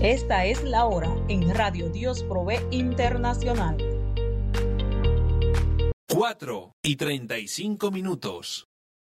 Esta es la hora en Radio Dios Provee Internacional. 4:35.